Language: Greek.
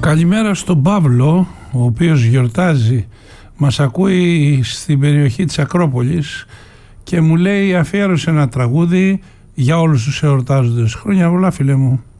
Καλημέρα στον Παύλο, ο οποίος γιορτάζει, μας ακούει στην περιοχή της Ακρόπολης και μου λέει αφιέρωσε ένα τραγούδι για όλους τους εορτάζοντες. Χρόνια πολλά, φίλε μου.